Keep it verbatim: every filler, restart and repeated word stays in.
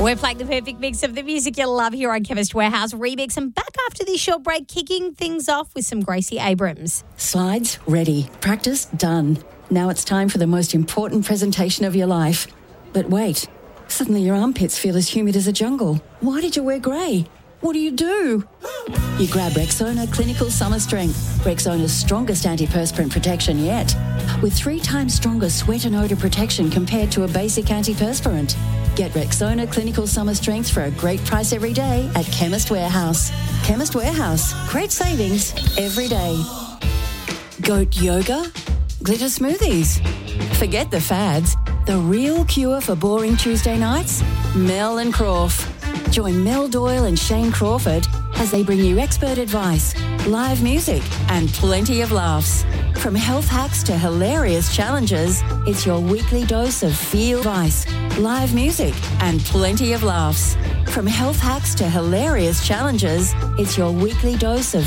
We're playing the perfect mix of the music you love here on Chemist Warehouse Remix, and back after this short break, kicking things off with some Gracie Abrams. Slides ready. Practice done. Now it's time for the most important presentation of your life. But wait, suddenly your armpits feel as humid as a jungle. Why did you wear grey? What do you do? You grab Rexona Clinical Summer Strength, Rexona's strongest antiperspirant protection yet, with three times stronger sweat and odour protection compared to a basic antiperspirant. Get Rexona Clinical Summer Strength for a great price every day at Chemist Warehouse. Chemist Warehouse. Great savings every day. Goat yoga? Glitter smoothies? Forget the fads. The real cure for boring Tuesday nights? Mel and Crawf. Join Mel Doyle and Shane Crawford as they bring you expert advice, live music, and plenty of laughs. From health hacks to hilarious challenges, it's your weekly dose of feel advice, live music, and plenty of laughs. From health hacks to hilarious challenges, it's your weekly dose of